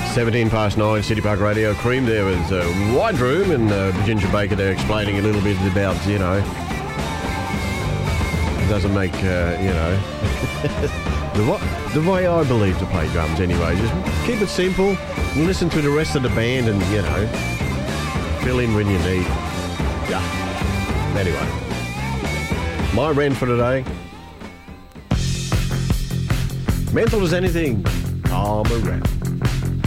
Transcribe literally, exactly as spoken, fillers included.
seventeen past nine, City Park Radio. Cream there with uh, Wide Room and uh, Ginger Baker there explaining a little bit about, you know, doesn't make, uh, you know, the, wa- the way I believe to play drums anyway. Just keep it simple and listen to the rest of the band and, you know, fill in when you need. Yeah. Anyway, my rant for today. Mental as anything, I'm a rat.